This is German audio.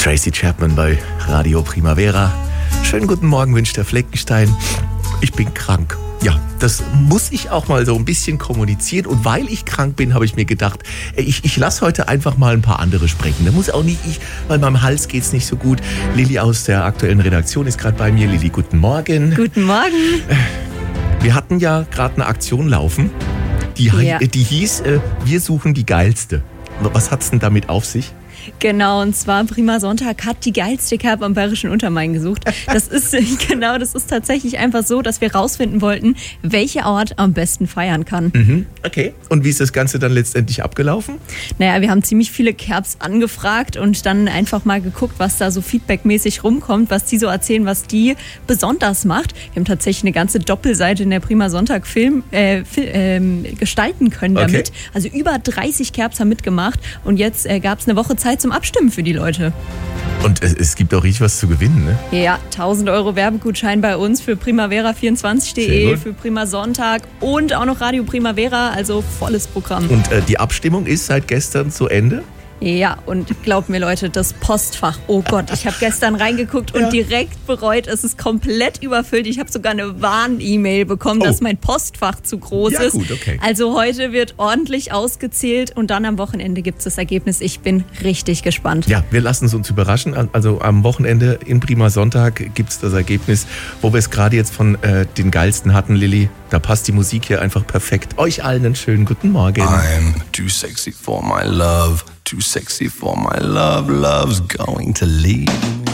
Tracy Chapman bei Radio Primavera. Schönen guten Morgen wünscht der Fleckenstein. Ich bin krank. Ja, das muss ich auch mal so ein bisschen kommunizieren. Und weil ich krank bin, habe ich mir gedacht, ich lasse heute einfach mal ein paar andere sprechen. Da muss auch nicht ich, weil meinem Hals geht's nicht so gut. Lilly aus der aktuellen Redaktion ist gerade bei mir. Lilly, guten Morgen. Guten Morgen. Wir hatten ja gerade eine Aktion laufen, die hieß, wir suchen die Geilste. Was hat's denn damit auf sich? Genau, und zwar Prima Sonntag hat die geilste Kerb am Bayerischen Untermain gesucht. Das ist tatsächlich einfach so, dass wir rausfinden wollten, welcher Ort am besten feiern kann. Mhm, okay. Und wie ist das Ganze dann letztendlich abgelaufen? Naja, wir haben ziemlich viele Kerbs angefragt und dann einfach mal geguckt, was da so feedbackmäßig rumkommt, was die so erzählen, was die besonders macht. Wir haben tatsächlich eine ganze Doppelseite in der Prima Sonntag gestalten können damit. Okay. Also über 30 Kerbs haben mitgemacht und jetzt gab es eine Woche Zeit zum Abstimmen für die Leute. Und es gibt auch richtig was zu gewinnen, ne? Ja, 1.000 € Werbegutschein bei uns für primavera24.de, für Prima Sonntag und auch noch Radio Primavera, also volles Programm. Und die Abstimmung ist seit gestern zu Ende? Ja, und glaubt mir Leute, das Postfach, oh Gott, ich habe gestern reingeguckt und direkt bereut, es ist komplett überfüllt. Ich habe sogar eine Warn-E-Mail bekommen, dass mein Postfach zu groß ist. Gut, okay. Also heute wird ordentlich ausgezählt und dann am Wochenende gibt es das Ergebnis. Ich bin richtig gespannt. Ja, wir lassen es uns überraschen. Also am Wochenende in Prima Sonntag gibt es das Ergebnis, wo wir es gerade jetzt von den Geilsten hatten, Lilly. Da passt die Musik hier einfach perfekt. Euch allen einen schönen guten Morgen. I'm too sexy for my love. Too sexy for my love, love's going to leave.